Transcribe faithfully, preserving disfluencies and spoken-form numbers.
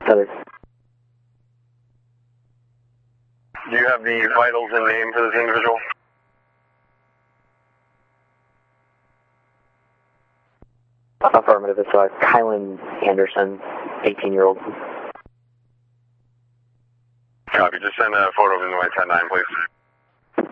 Copy. Do you have the vitals and name for this individual? Affirmative. It's uh, Kylan Anderson, eighteen-year-old. Copy. Just send a photo of him to my ten nine, please.